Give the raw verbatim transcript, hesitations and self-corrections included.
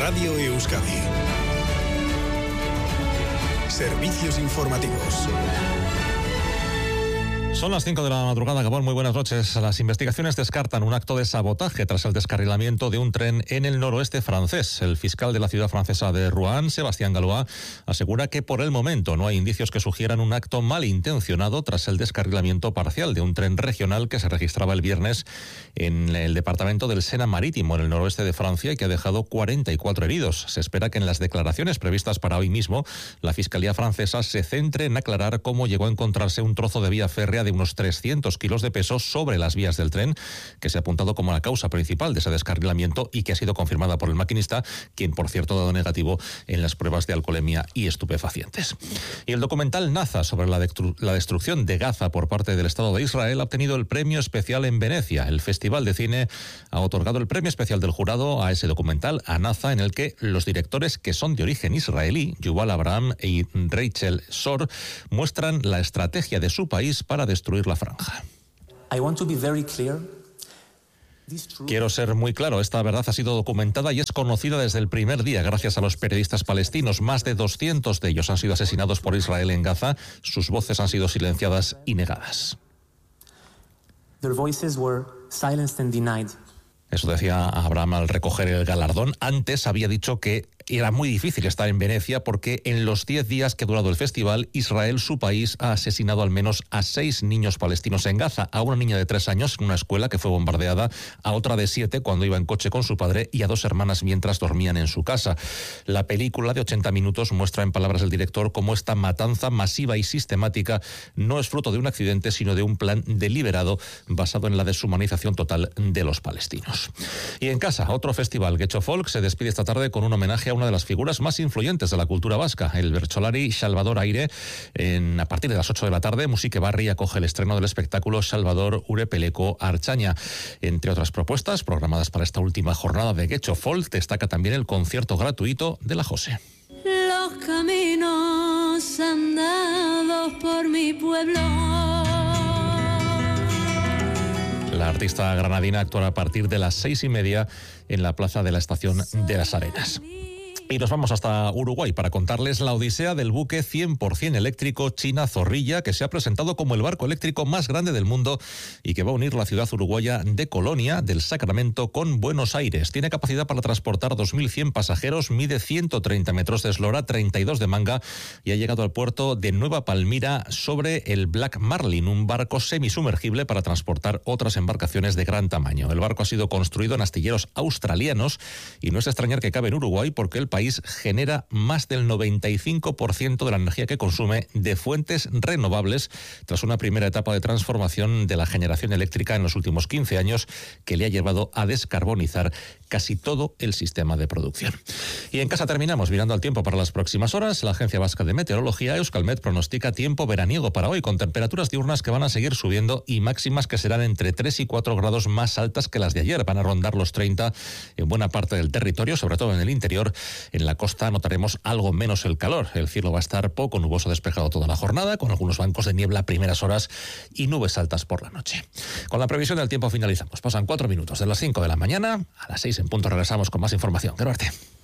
Radio Euskadi. Servicios informativos. Son las cinco de la madrugada, Gabón, muy buenas noches. Las investigaciones descartan un acto de sabotaje tras el descarrilamiento de un tren en el noroeste francés. El fiscal de la ciudad francesa de Rouen, Sébastien Gallois, asegura que por el momento no hay indicios que sugieran un acto malintencionado tras el descarrilamiento parcial de un tren regional que se registraba el viernes en el departamento del Sena Marítimo, en el noroeste de Francia, y que ha dejado cuarenta y cuatro heridos. Se espera que en las declaraciones previstas para hoy mismo, la Fiscalía francesa se centre en aclarar cómo llegó a encontrarse un trozo de vía férrea de unos trescientos kilos de peso sobre las vías del tren, que se ha apuntado como la causa principal de ese descarrilamiento y que ha sido confirmada por el maquinista, quien por cierto ha dado negativo en las pruebas de alcoholemia y estupefacientes. Y el documental Naza sobre la, destru- la destrucción de Gaza por parte del Estado de Israel ha obtenido el premio especial en Venecia. El Festival de Cine ha otorgado el premio especial del jurado a ese documental, a Naza, en el que los directores, que son de origen israelí, Yuval Abraham y Rachel Sor, muestran la estrategia de su país para destruir la franja. I want to be very clear. Quiero ser muy claro, esta verdad ha sido documentada y es conocida desde el primer día gracias a los periodistas palestinos. Más de doscientos de ellos han sido asesinados por Israel en Gaza. Sus voces han sido silenciadas y negadas. Their voices were silenced and denied. Eso decía Abraham al recoger el galardón. Antes había dicho que era muy difícil estar en Venecia porque en los diez días que ha durado el festival, Israel, su país, ha asesinado al menos a seis niños palestinos en Gaza. A una niña de tres años en una escuela que fue bombardeada, a otra de siete cuando iba en coche con su padre y a dos hermanas mientras dormían en su casa. La película de ochenta minutos muestra, en palabras del director, cómo esta matanza masiva y sistemática no es fruto de un accidente, sino de un plan deliberado basado en la deshumanización total de los palestinos. Y en casa, otro festival, Getxo Folk, se despide esta tarde con un homenaje a una de las figuras más influyentes de la cultura vasca, el bertsolari Salvador Aire. En, a partir de las ocho de la tarde, Musique Barri acoge el estreno del espectáculo Salvador Urepeleko Artzaina. Entre otras propuestas programadas para esta última jornada de Getxo Folk, destaca también el concierto gratuito de la Jose. Los caminos andados por mi pueblo. La artista granadina actuará a partir de las seis y media en la plaza de la Estación de las Arenas. Y nos vamos hasta Uruguay para contarles la odisea del buque cien por ciento eléctrico China Zorrilla, que se ha presentado como el barco eléctrico más grande del mundo y que va a unir la ciudad uruguaya de Colonia del Sacramento con Buenos Aires. Tiene capacidad para transportar dos mil cien pasajeros, mide ciento treinta metros de eslora, treinta y dos de manga y ha llegado al puerto de Nueva Palmira sobre el Black Marlin, un barco semisumergible para transportar otras embarcaciones de gran tamaño. El barco ha sido construido en astilleros australianos y no es extrañar que cabe en Uruguay porque el país genera más del noventa y cinco por ciento de la energía que consume de fuentes renovables tras una primera etapa de transformación de la generación eléctrica en los últimos quince años que le ha llevado a descarbonizar casi todo el sistema de producción. Y en casa terminamos mirando al tiempo para las próximas horas. La Agencia Vasca de Meteorología, Euskalmet, pronostica tiempo veraniego para hoy, con temperaturas diurnas que van a seguir subiendo y máximas que serán entre tres y cuatro grados más altas que las de ayer. Van a rondar los treinta en buena parte del territorio, sobre todo en el interior. En la costa notaremos algo menos el calor. El cielo va a estar poco nuboso despejado toda la jornada, con algunos bancos de niebla a primeras horas y nubes altas por la noche. Con la previsión del tiempo finalizamos. Pasan cuatro minutos de las cinco de la mañana. A las seis en punto regresamos con más información. Gerarte.